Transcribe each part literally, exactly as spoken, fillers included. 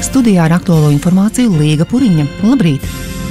Studijā ar aktuālo informāciju Līga Puriņa. Labrīt!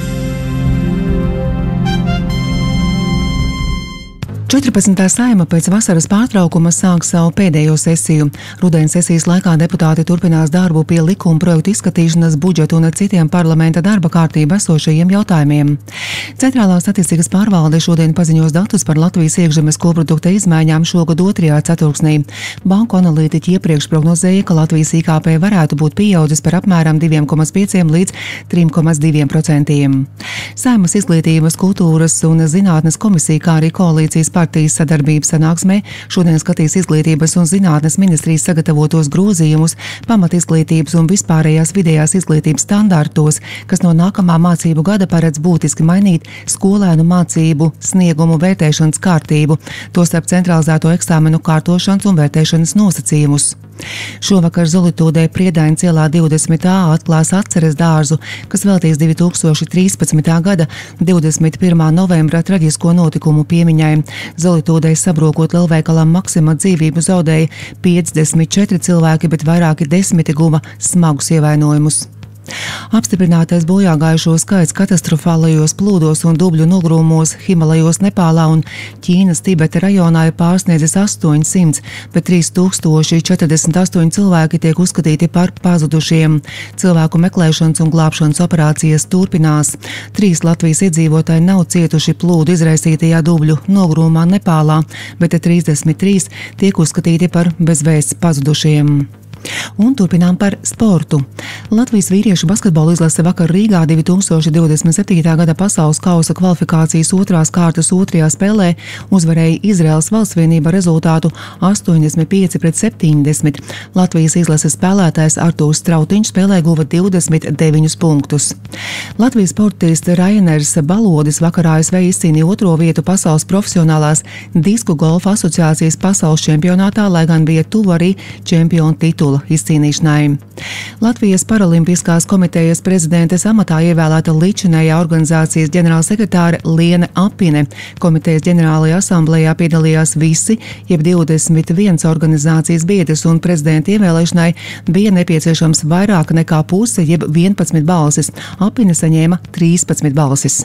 četrpadsmitā Saeima pēc vasaras pārtraukuma sāk savu pēdējo sesiju. Rudens sesijas laikā deputāti turpinās darbu pie likuma projektu izskatīšanas, budžetu un citiem parlamenta darba kārtība esošajiem jautājumiem. Centrālā statistikas pārvalde šodien paziņos datus par Latvijas iekšzemes koprodukta izmaiņām šogad otrajā ceturksnī. Banku analītiķi iepriekš prognozēja, ka Latvijas I K P varētu būt pieaudzis par apmēram divi komā pieci līdz trīs komā divi procenti. Saeimas izglītības, kultūras un zinātnes komisija, kā arī koalīcijas partijas sadarbības sanāksmē šodien skatīs izglītības un zinātnes ministrijas sagatavotos grozījumus pamatizglītības un vispārējās vidējās izglītības standartos, kas no nākamā mācību gada paredz būtiski mainīt skolēnu mācību sniegumu vērtēšanas kārtību, tostarp centralizēto eksāmenu kārtošanas un vērtēšanas nosacījumus. Šovakar Zolitūdē Priedainas ielā divdesmit A atklās atceres dārzu, kas veltīs divi tūkstoši trīspadsmitā gada divdesmit pirmā novembra traģisko notikumu piemiņai. Zolitūdē sabrokot lielveikalam Maksima dzīvību zaudēja piecdesmit četri cilvēki, bet vairāki desmiti guva smagus ievainojumus. Apstiprinātais bojāgājušo skaits katastrofālajos plūdos un dubļu nogrūmos Himalajos Nepālā un Ķīnas Tibeta rajonā ir pārsniedzis astoņsimt, bet trīs tūkstoši četrdesmit astoņi cilvēki tiek uzskatīti par pazudušiem. Cilvēku meklēšanas un glābšanas operācijas turpinās. Trīs Latvijas iedzīvotāji nav cietuši plūdu izraisītajā dubļu nogrūmā Nepālā, bet trīsdesmit trīs tiek uzskatīti par bezvēsts pazudušiem. Un turpinām par sportu. Latvijas vīriešu basketbola izlase vakar Rīgā divi tūkstoši divdesmit septītā gada pasaules kausa kvalifikācijas otrās kārtas otrajā spēlē uzvarēja Izraēlas valstsvienība rezultātu astoņdesmit pieci pret septiņdesmit. Latvijas izlases spēlētājs Artūrs Strautiņš spēlē guva divdesmit deviņus punktus. Latvijas sportists Rainers Balodis vakar A S V izcīnīja otro vietu pasaules profesionālās disku golfa asociācijas pasaules čempionātā, lai gan bija tuvu arī čempionu titulu izcīnīšanai. Latvijas Paralimpiskās komitejas prezidentes amatā ievēlēta līdzinējā organizācijas ģenerālsekretāre Liene Apine. Komitejas ģenerālajā asamblējā piedalījās visi, jeb divdesmit viens organizācijas biedrs, un prezidenta ievēlēšanai bija nepieciešams vairāk nekā puse, jeb vienpadsmit balsis. Apine saņēma trīspadsmit balsis.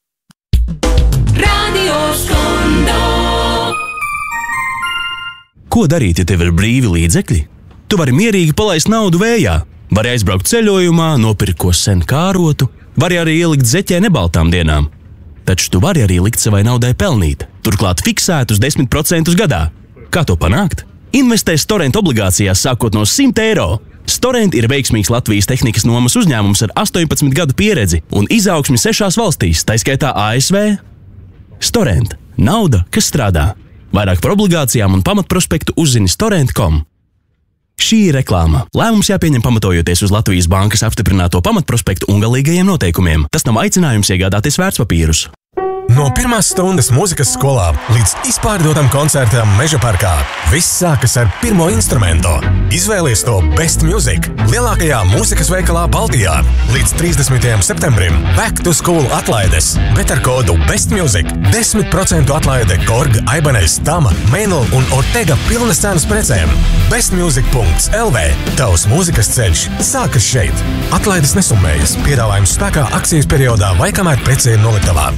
Radio Skondo. Ko darīt, ja tev ir brīvi līdzekļi? Tu vari mierīgi palaist naudu vējā, vari aizbraukt ceļojumā, nopirkt ko sen kārotu, vari arī ielikt zeķē nebaltām dienām. Taču tu vari arī likt savai naudai pelnīt, turklāt fiksētus desmit procentus gadā. Kā to panākt? Investē Storent obligācijās sākot no simt eiro. Storent ir veiksmīgs Latvijas tehnikas nomas uzņēmums ar astoņpadsmit gadu pieredzi un izaugsmi sešās valstīs, taiskaitā A S V. Storent – nauda, kas strādā. Vairāk par obligācijām un pamatprospektu uzzini storent punktu com. Šī ir reklāma. Lēmums jāpieņem pamatojoties uz Latvijas bankas apstiprināto pamatprospektu un galīgajiem noteikumiem. Tas nav aicinājums iegādāties vērtspapīrus. No pirmās stundas mūzikas skolā līdz izpārdotam koncertam Meža parkā. Viss sākas ar pirmo instrumentu. Izvēlies to Best Music lielākajā mūzikas veikalā Baltijā. Līdz trīsdesmitajam septembrim Back to School atlaides, bet ar kodu Best Music desmit procentu atlaide Korg, Ibanez, Tama, Mēnul un Ortega pilnas cenas precēm. bestmusic punkts L V. Tavs mūzikas ceļš sākas šeit. Atlaides nesummējas. Piedāvājums spēkā akcijas periodā vai kamēr prece ir noliktavā.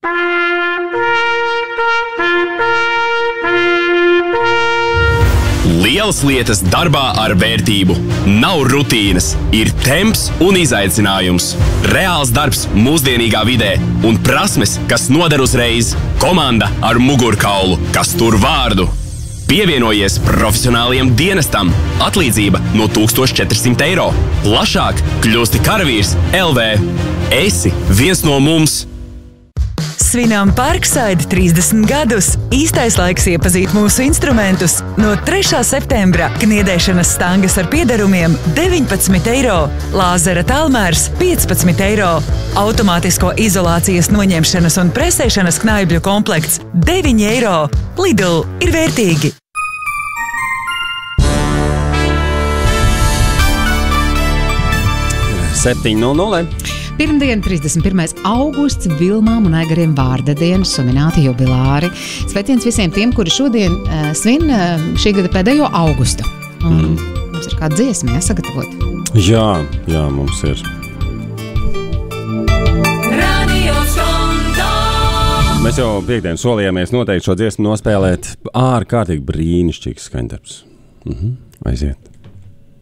Lielas lietas darbā ar vērtību. Nav rutīnas, ir temps un izaicinājums. Reāls darbs mūsdienīgā vidē un prasmes, kas noder uzreiz. Komanda ar mugurkaulu, kas tur vārdu. Pievienojies profesionāliem dienestam. Atlīdzība no tūkstoš četrsimt eiro. Plašāk kļūsti karavīrs L V. Esi viens no mums. Svinām Parkside trīsdesmit gadus. Īstais laiks iepazīt mūsu instrumentus. No trešā septembra kniedēšanas stangas ar piederumiem deviņpadsmit eiro, lāzera tālmērs piecpadsmit eiro, automātisko izolācijas noņemšanas un presēšanas knaibļu komplekts deviņi eiro. Lidl ir vērtīgi! septiņi nulle nulle. Pirmdien, trīsdesmit pirmais augusts, Vilmām un Aigariem vārda dienas svinēti jubilāri. Sveiciens visiem tiem, kuri šodien uh, svin uh, šī gada pēdējo augustu. Un, mums ir kāda dziesma jāsagatavot. Jā, jā, mums ir. Mēs jau piekdien solījāmies noteikti šo dziesmu nospēlēt ārkārtīgi brīnišķīgs skaņdarbs. Mhm, aiziet.